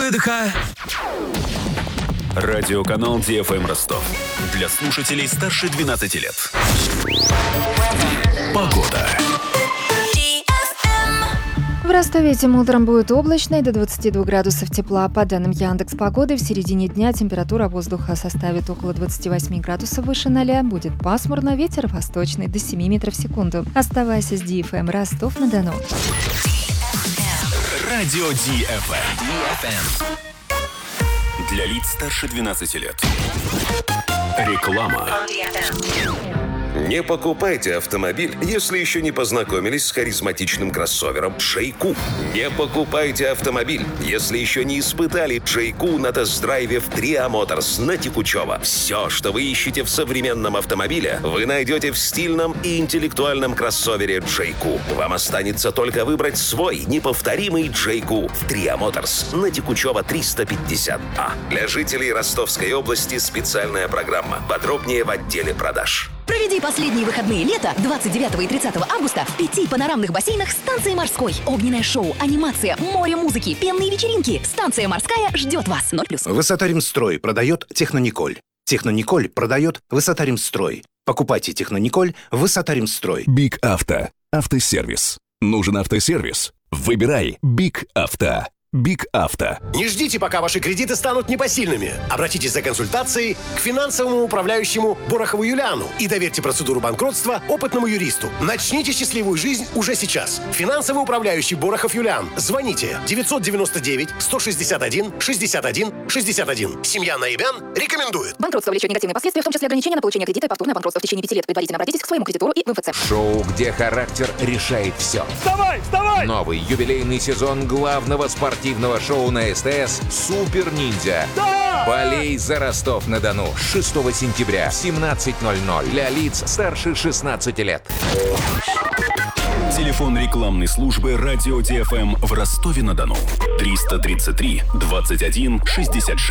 выдоха. Радиоканал DFM Ростов. Для слушателей старше 12 лет. Погода. В Ростове этим утром будет облачно и до 22 градусов тепла. По данным Яндекс.Погоды, в середине дня температура воздуха составит около 28 градусов выше 0. Будет пасмурно, ветер восточный до 7 метров в секунду. Оставайся с DFM Ростов-на-Дону. Радио DFM. Для лиц старше 12 лет. Реклама. Не покупайте автомобиль, если еще не познакомились с харизматичным кроссовером Джейку. Не покупайте автомобиль, если еще не испытали Джейку на тест-драйве в Tria Motors на Текучево. Все, что вы ищете в современном автомобиле, вы найдете в стильном и интеллектуальном кроссовере Джейку. Вам останется только выбрать свой неповторимый Джейку в Tria Motors на Текучево 350А. Для жителей Ростовской области специальная программа. Подробнее в отделе продаж. Проведи последние выходные лета 29 и 30 августа в 5 панорамных бассейнах станции «Морской». Огненное шоу, анимация, море музыки, пенные вечеринки. Станция «Морская» ждет вас. 0+. Высота-Ремстрой продает Технониколь. Технониколь продает Высота-Ремстрой. Покупайте Технониколь Высота-Ремстрой. Биг Авто. Автосервис. Нужен автосервис? Выбирай Биг Авто. Биг Авто. Не ждите, пока ваши кредиты станут непосильными. Обратитесь за консультацией к финансовому управляющему Борохову Юлиану и доверьте процедуру банкротства опытному юристу. Начните счастливую жизнь уже сейчас. Финансовый управляющий Борохов Юлиан. Звоните 999-161-61-61. Семья Наибян рекомендует. Банкротство влечет негативные последствия, в том числе ограничение на получение кредита и повторное банкротство в течение 5 лет. Предварительно обратитесь к своему кредитору и в МФЦ. Шоу, где характер решает все. Вставай, вставай! Новый юбилейный сезон главного спортивного шоу на СТС «Супер Ниндзя». Да! Болей за Ростов-на-Дону 6 сентября в 17:00 для лиц старше 16 лет. Телефон рекламной службы Радио DFM в Ростове-на-Дону. 333 21 66.